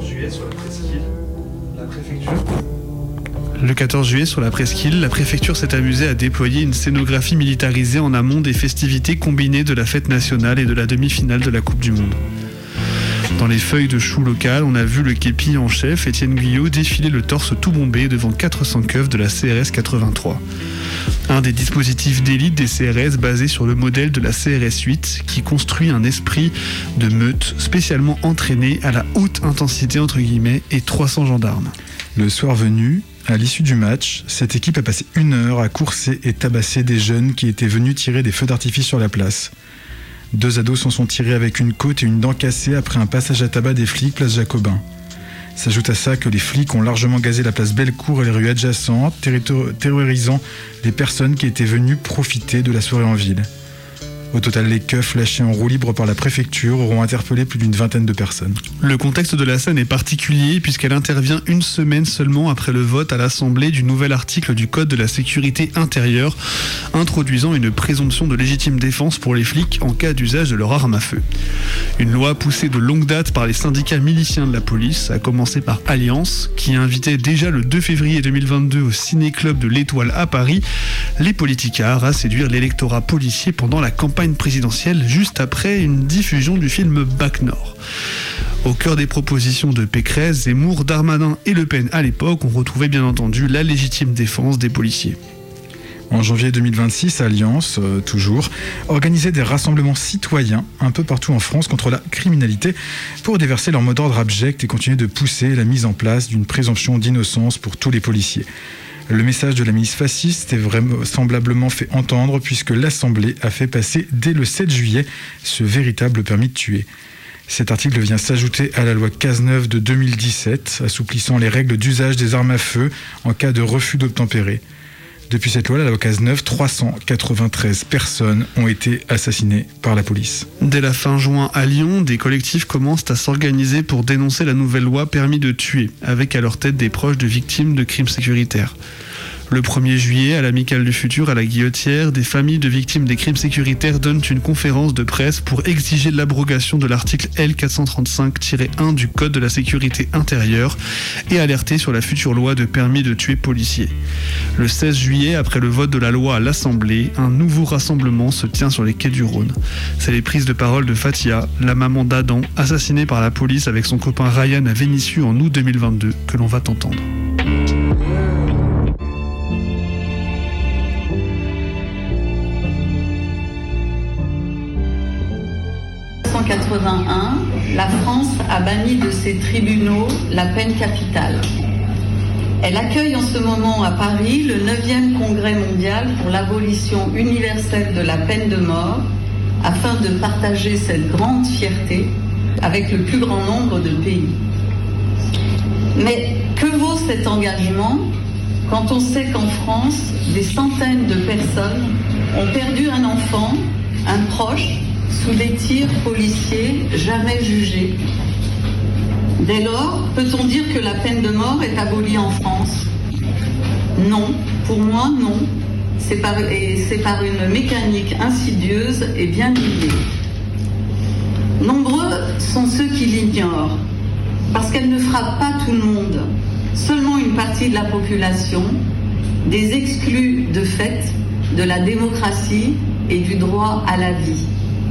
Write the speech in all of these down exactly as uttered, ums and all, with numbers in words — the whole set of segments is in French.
juillet sur la presqu'île, la préfecture... Le quatorze juillet, sur la presqu'île, la préfecture s'est amusée à déployer une scénographie militarisée en amont des festivités combinées de la fête nationale et de la demi-finale de la Coupe du Monde. Dans les feuilles de chou locales, on a vu le képi en chef, Étienne Guyot, défiler le torse tout bombé devant quatre cents keufs de la C R S quatre-vingt-trois. Un des dispositifs d'élite des C R S basé sur le modèle de la C R S huit qui construit un esprit de meute spécialement entraîné à la haute intensité entre guillemets et trois cents gendarmes. Le soir venu, à l'issue du match, cette équipe a passé une heure à courser et tabasser des jeunes qui étaient venus tirer des feux d'artifice sur la place. Deux ados s'en sont tirés avec une côte et une dent cassée après un passage à tabac des flics place Jacobin. S'ajoute à ça que les flics ont largement gazé la place Bellecour et les rues adjacentes, terri- terrorisant les personnes qui étaient venues profiter de la soirée en ville. Au total, les keufs lâchés en roue libre par la préfecture auront interpellé plus d'une vingtaine de personnes. Le contexte de la scène est particulier puisqu'elle intervient une semaine seulement après le vote à l'Assemblée du nouvel article du Code de la sécurité intérieure, introduisant une présomption de légitime défense pour les flics en cas d'usage de leur arme à feu. Une loi poussée de longue date par les syndicats miliciens de la police, à commencer par Alliance, qui invitait déjà le deux février deux mille vingt-deux au Ciné-Club de l'Étoile à Paris les politicards à séduire l'électorat policier pendant la campagne présidentielle juste après une diffusion du film Bac Nord. Au cœur des propositions de Pécresse, Zemmour, Darmanin et Le Pen à l'époque, on retrouvait bien entendu la légitime défense des policiers. En janvier deux mille vingt-six, Alliance, euh, toujours, organisait des rassemblements citoyens un peu partout en France contre la criminalité pour déverser leur mot d'ordre abject et continuer de pousser la mise en place d'une présomption d'innocence pour tous les policiers. Le message de la milice fasciste est vraiment semblablement fait entendre puisque l'Assemblée a fait passer dès le sept juillet ce véritable permis de tuer. Cet article vient s'ajouter à la loi Cazeneuve de deux mille dix-sept, assouplissant les règles d'usage des armes à feu en cas de refus d'obtempérer. Depuis cette loi, la loi Cazeneuve, trois cent quatre-vingt-treize personnes ont été assassinées par la police. Dès la fin juin à Lyon, des collectifs commencent à s'organiser pour dénoncer la nouvelle loi permis de tuer, avec à leur tête des proches de victimes de crimes sécuritaires. Le premier juillet, à l'Amicale du Futur, à la Guillotière, des familles de victimes des crimes sécuritaires donnent une conférence de presse pour exiger l'abrogation de l'article L quatre cent trente-cinq tiret un du Code de la sécurité intérieure et alerter sur la future loi de permis de tuer policiers. Le seize juillet, après le vote de la loi à l'Assemblée, un nouveau rassemblement se tient sur les quais du Rhône. C'est les prises de parole de Fatia, la maman d'Adam, assassinée par la police avec son copain Ryan à Vénissieux en août deux mille vingt-deux, que l'on va entendre. En mille neuf cent quatre-vingt-un, la France a banni de ses tribunaux la peine capitale. Elle accueille en ce moment à Paris le neuvième congrès mondial pour l'abolition universelle de la peine de mort afin de partager cette grande fierté avec le plus grand nombre de pays. Mais que vaut cet engagement quand on sait qu'en France, des centaines de personnes ont perdu un enfant, un proche, sous des tirs policiers jamais jugés? Dès lors, peut-on dire que la peine de mort est abolie en France? Non, pour moi non. C'est par, et c'est par une mécanique insidieuse et bien huilée. Nombreux sont ceux qui l'ignorent, parce qu'elle ne frappe pas tout le monde, seulement une partie de la population, des exclus de fait de la démocratie et du droit à la vie.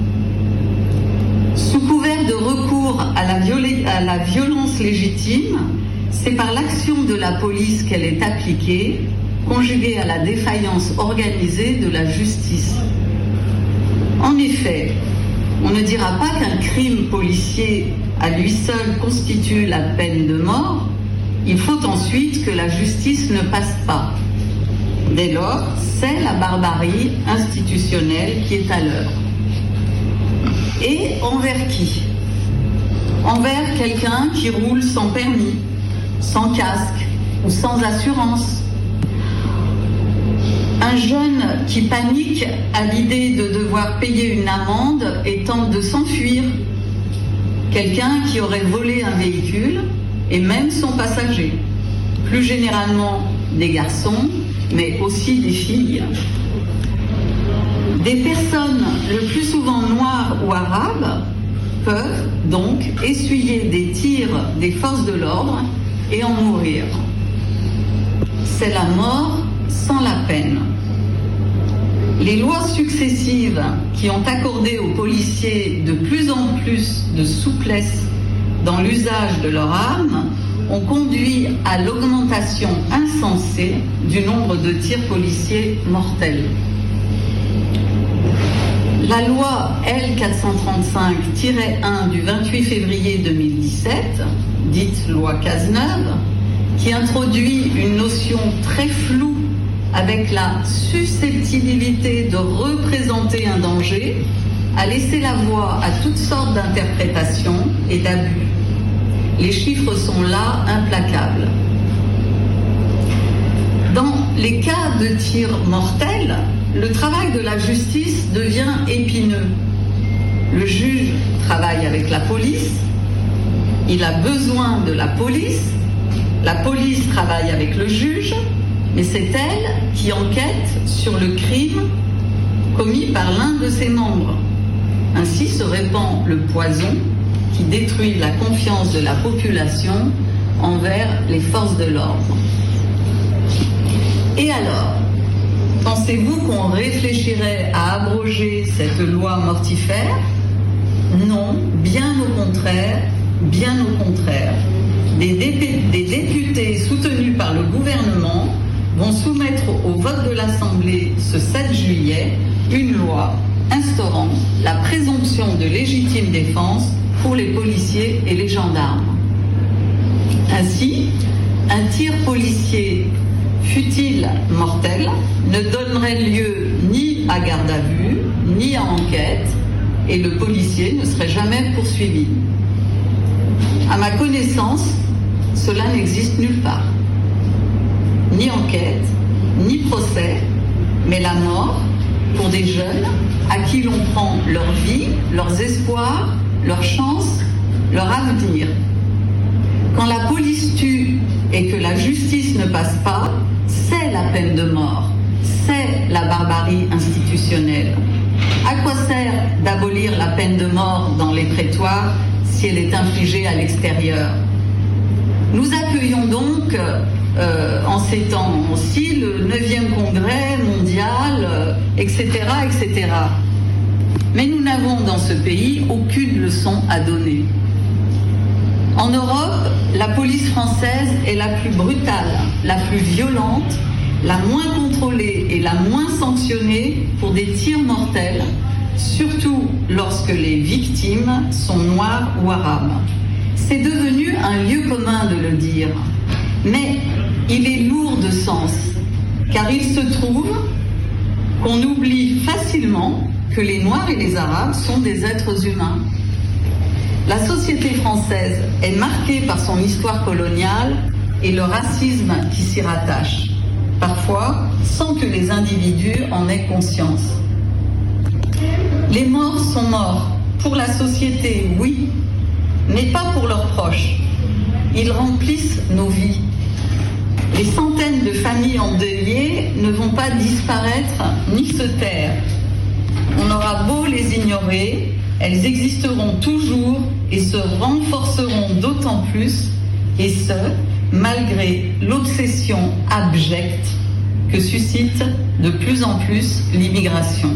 Sous couvert de recours à la, viola- à la violence légitime, c'est par l'action de la police qu'elle est appliquée, conjuguée à la défaillance organisée de la justice. En effet, on ne dira pas qu'un crime policier à lui seul constitue la peine de mort, il faut ensuite que la justice ne passe pas. Dès lors, c'est la barbarie institutionnelle qui est à l'œuvre. Et envers qui? Envers quelqu'un qui roule sans permis, sans casque ou sans assurance. Un jeune qui panique à l'idée de devoir payer une amende et tente de s'enfuir. Quelqu'un qui aurait volé un véhicule et même son passager. Plus généralement des garçons, mais aussi des filles. Des personnes le plus souvent noires ou arabes, peuvent donc essuyer des tirs des forces de l'ordre et en mourir. C'est la mort sans la peine. Les lois successives qui ont accordé aux policiers de plus en plus de souplesse dans l'usage de leurs armes ont conduit à l'augmentation insensée du nombre de tirs policiers mortels. La loi L quatre cent trente-cinq tiret un du vingt-huit février deux mille dix-sept, dite loi Cazeneuve, qui introduit une notion très floue avec la susceptibilité de représenter un danger, a laissé la voie à toutes sortes d'interprétations et d'abus. Les chiffres sont là, implacables. Dans les cas de tirs mortels, le travail de la justice devient épineux. Le juge travaille avec la police, il a besoin de la police, la police travaille avec le juge, mais c'est elle qui enquête sur le crime commis par l'un de ses membres. Ainsi se répand le poison qui détruit la confiance de la population envers les forces de l'ordre. Et alors, pensez-vous qu'on réfléchirait à abroger cette loi mortifère? Non, bien au contraire, bien au contraire. Des, dé- des députés soutenus par le gouvernement vont soumettre au vote de l'Assemblée ce sept juillet une loi instaurant la présomption de légitime défense pour les policiers et les gendarmes. Ainsi, un tir policier, fût-il mortel, ne donnerait lieu ni à garde à vue, ni à enquête, et le policier ne serait jamais poursuivi. À ma connaissance, cela n'existe nulle part. Ni enquête, ni procès, mais la mort pour des jeunes à qui l'on prend leur vie, leurs espoirs, leurs chances, leur avenir. Quand la police tue et que la justice ne passe pas, c'est la peine de mort, c'est la barbarie institutionnelle. À quoi sert d'abolir la peine de mort dans les prétoires si elle est infligée à l'extérieur? Nous accueillons donc, euh, en ces temps-ci, le neuvième congrès mondial, euh, et cetera, et cetera. Mais nous n'avons dans ce pays aucune leçon à donner. En Europe, la police française est la plus brutale, la plus violente, la moins contrôlée et la moins sanctionnée pour des tirs mortels, surtout lorsque les victimes sont noires ou arabes. C'est devenu un lieu commun de le dire, mais il est lourd de sens, car il se trouve qu'on oublie facilement que les Noirs et les Arabes sont des êtres humains. La société française est marquée par son histoire coloniale et le racisme qui s'y rattache, parfois sans que les individus en aient conscience. Les morts sont morts, pour la société, oui, mais pas pour leurs proches. Ils remplissent nos vies. Les centaines de familles endeuillées ne vont pas disparaître ni se taire. On aura beau les ignorer, elles existeront toujours et se renforceront d'autant plus, et ce, malgré l'obsession abjecte que suscite de plus en plus l'immigration.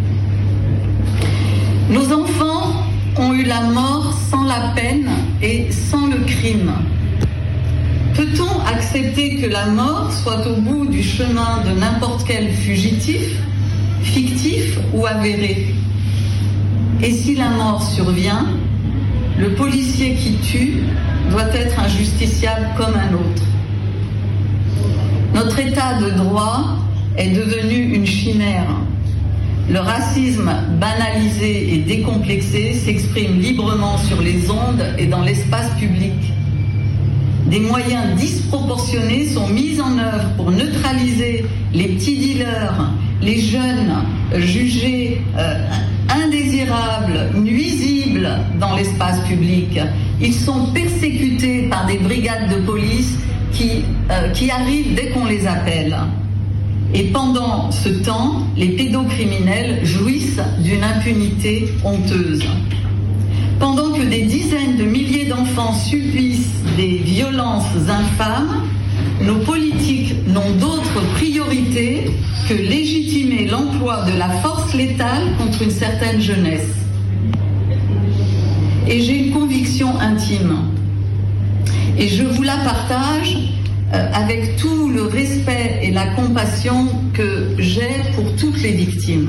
Nos enfants ont eu la mort sans la peine et sans le crime. Peut-on accepter que la mort soit au bout du chemin de n'importe quel fugitif, fictif ou avéré? Et si la mort survient, le policier qui tue doit être un justiciable comme un autre. Notre état de droit est devenu une chimère. Le racisme banalisé et décomplexé s'exprime librement sur les ondes et dans l'espace public. Des moyens disproportionnés sont mis en œuvre pour neutraliser les petits dealers, les jeunes jugés euh, indésirables, nuisibles dans l'espace public. Ils sont persécutés par des brigades de police qui, euh, qui arrivent dès qu'on les appelle. Et pendant ce temps, les pédocriminels jouissent d'une impunité honteuse. Pendant que des dizaines de milliers d'enfants subissent des violences infâmes, nos politiques n'ont d'autre priorité que légitimer l'emploi de la force létale contre une certaine jeunesse. Et j'ai une conviction intime, et je vous la partage euh, avec tout le respect et la compassion que j'ai pour toutes les victimes.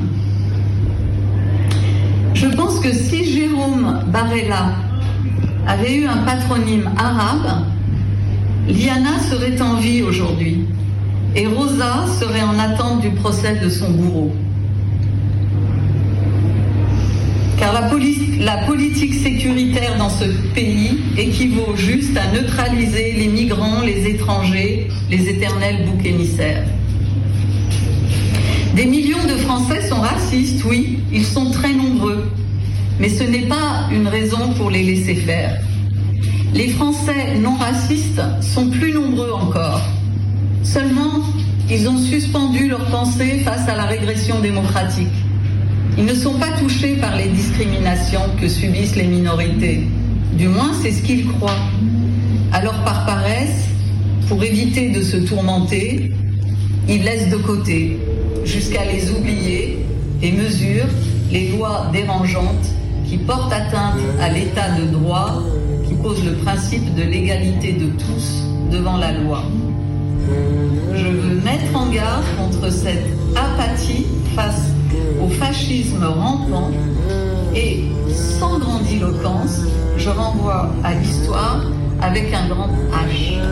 Je pense que si Jérôme Barella avait eu un patronyme arabe, Liana serait en vie aujourd'hui et Rosa serait en attente du procès de son bourreau. Car la, poli- la politique sécuritaire dans ce pays équivaut juste à neutraliser les migrants, les étrangers, les éternels boucs émissaires. Des millions de Français sont racistes, oui, ils sont très nombreux, mais ce n'est pas une raison pour les laisser faire. Les Français non racistes sont plus nombreux encore. Seulement, ils ont suspendu leurs pensées face à la régression démocratique. Ils ne sont pas touchés par les discriminations que subissent les minorités. Du moins, c'est ce qu'ils croient. Alors, par paresse, pour éviter de se tourmenter, ils laissent de côté, jusqu'à les oublier, et mesurent les lois dérangeantes qui portent atteinte à l'état de droit, qui pose le principe de l'égalité de tous devant la loi. Je veux mettre en garde contre cette apathie face au fascisme rampant et, sans grandiloquence, je renvoie à l'histoire avec un grand H.